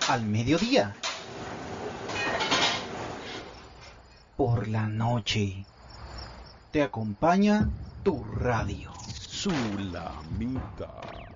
al mediodía. Por la noche te acompaña tu radio. Sulamita.